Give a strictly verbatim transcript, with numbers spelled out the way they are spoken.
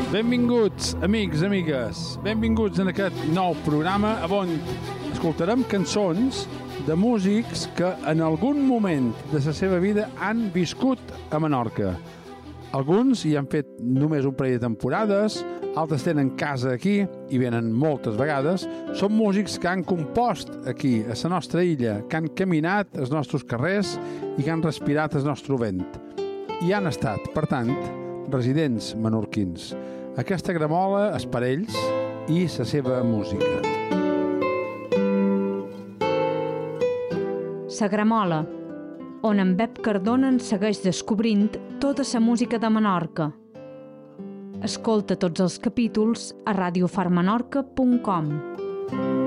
Benvinguts, amics, amigues. Benvinguts en aquest nou programa on escoltarem cançons de músics que en algun moment de la seva vida han viscut a Menorca. Alguns hi han fet només un parell de temporades, altres tenen casa aquí i venen moltes vegades. Són músics que han compost aquí, a la nostra illa, que han caminat als nostres carrers i que han respirat el nostre vent. I han estat, per tant, residents menorquins. Aquesta gramola és per ells i la seva música. La gramola, on en Bep Cardona ens segueix descobrint tota la música de Menorca. Escolta tots els capítols a radiofarmenorca punt com.